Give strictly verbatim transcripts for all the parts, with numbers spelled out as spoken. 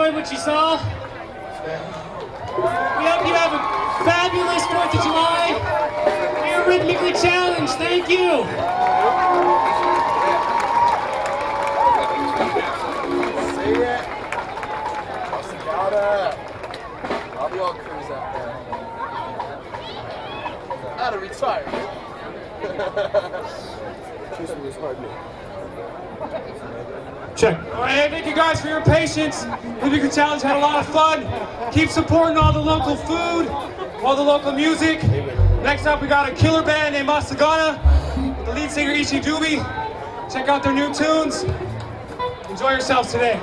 enjoyed what you saw. We hope you have a fabulous fourth of July. We are rhythmically challenged. Thank you. See ya. I'll be all cruise out there. Out of retirement. Check. All right, hey, thank you guys for your patience. Rhythmically Challenge had a lot of fun. Keep supporting all the local food, all the local music. Next up, we got a killer band named Masagana, with the lead singer Ichi Dubi. Check out their new tunes. Enjoy yourselves today.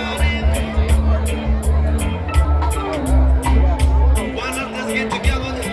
Get together.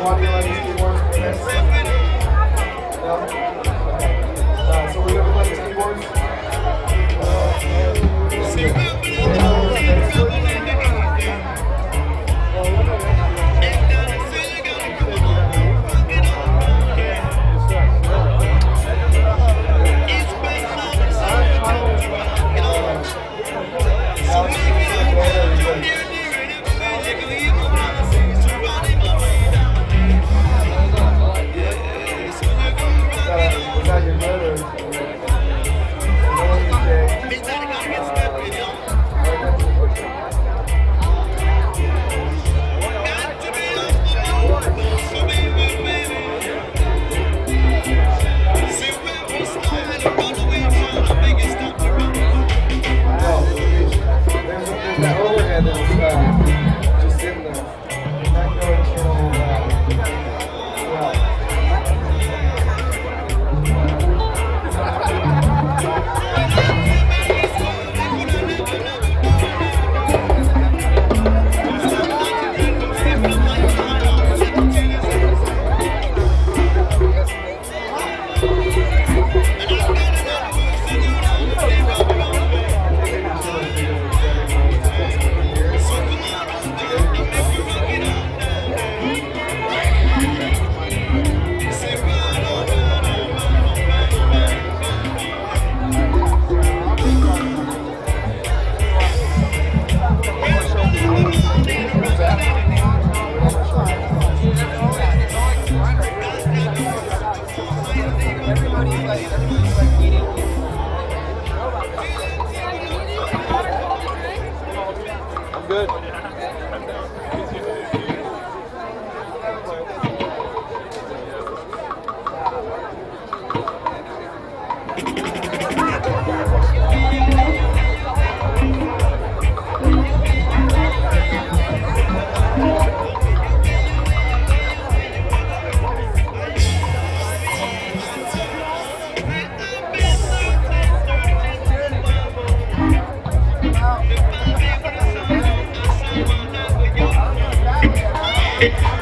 audio on these keyboards? No? Uh, so we're gonna play these keyboards? It